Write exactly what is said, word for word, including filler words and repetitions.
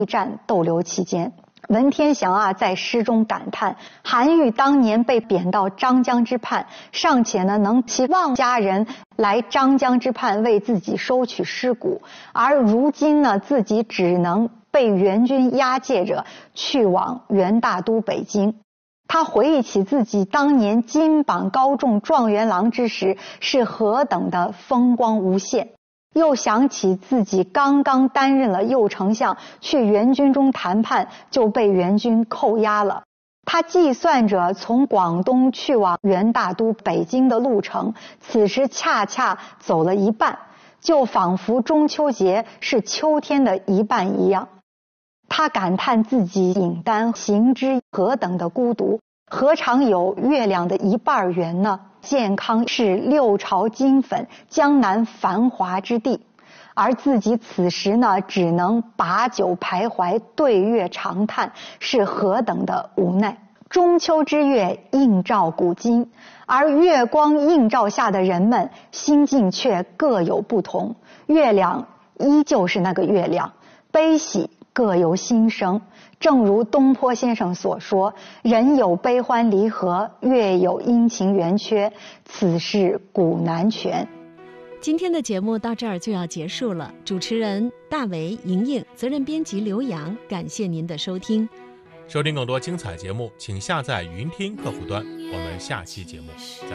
战逗留期间。文天祥啊，在诗中感叹，韩愈当年被贬到张江之畔，尚且呢能期望家人来张江之畔为自己收取尸骨，而如今呢，自己只能被元军押解着去往元大都北京。他回忆起自己当年金榜高中状元郎之时是何等的风光无限，又想起自己刚刚担任了右丞相，去元军中谈判就被元军扣押了。他计算着从广东去往元大都北京的路程，此时恰恰走了一半，就仿佛中秋节是秋天的一半一样。他感叹自己影单行之何等的孤独，何尝有月亮的一半圆呢？健康是六朝金粉，江南繁华之地，而自己此时呢，只能把酒徘徊，对月长叹，是何等的无奈。中秋之月映照古今，而月光映照下的人们心境却各有不同。月亮依旧是那个月亮，悲喜各由心生。正如东坡先生所说，人有悲欢离合，月有阴晴圆缺，此事古难全。 今天的节目到这儿就要结束了，主持人大为、莹莹，责任编辑刘洋，感谢您的收听。 收听更多精彩节目，请下载云听客户端。我们下期节目再